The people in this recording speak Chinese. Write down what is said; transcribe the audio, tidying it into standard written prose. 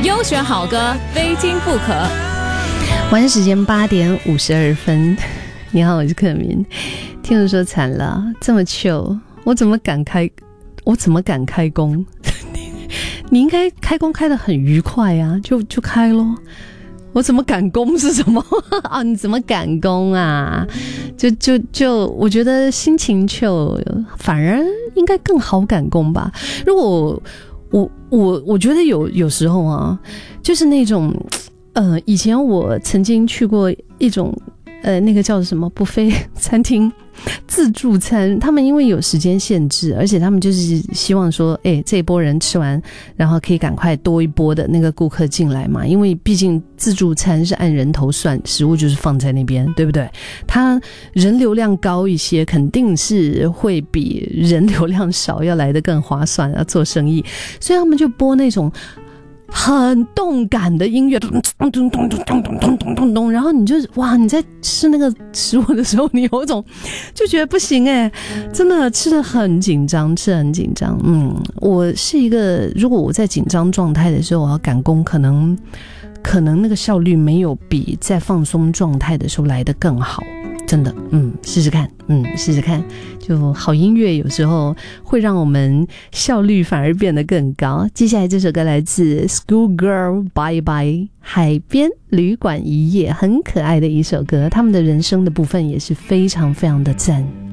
优选好歌，非听不可。 晚上时间8点52分，你好，我是克明。听人说惨了，这么糗，我怎么敢开工？你应该开工开得很愉快啊，就开咯。我怎么赶工是什么啊？你怎么赶工啊？就我觉得心情糗反而应该更好赶工吧。如果我觉得有时候啊，就是那种以前我曾经去过一种那个叫什么buffet餐厅自助餐，他们因为有时间限制，而且他们就是希望说这一波人吃完，然后可以赶快多一波的那个顾客进来嘛，因为毕竟自助餐是按人头算，食物就是放在那边，对不对？他人流量高一些，肯定是会比人流量少要来得更划算啊，做生意，所以他们就播那种很动感的音乐，咚咚咚咚咚咚咚咚咚，然后你就哇，你在吃那个食物的时候，你有一种就觉得不行真的吃得很紧张，我是一个，如果我在紧张状态的时候，我要赶工，可能那个效率没有比在放松状态的时候来得更好，真的，试试看，就好音乐有时候会让我们效率反而变得更高。接下来这首歌来自 Schoolgirl Bye Bye 海边旅馆一夜，很可爱的一首歌，他们的人声的部分也是非常非常的赞。